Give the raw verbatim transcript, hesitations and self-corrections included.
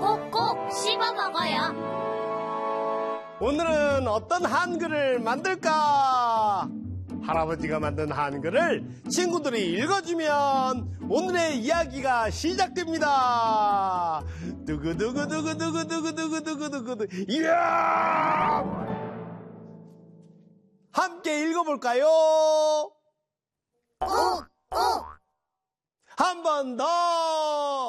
꼭꼭 씹어 먹어요. 오늘은 어떤 한글을 만들까? 할아버지가 만든 한글을 친구들이 읽어주면 오늘의 이야기가 시작됩니다. 두구두구두구두구두구두구두구두구. 이야! 함께 읽어볼까요? 꼭, 꼭. 한 번 더.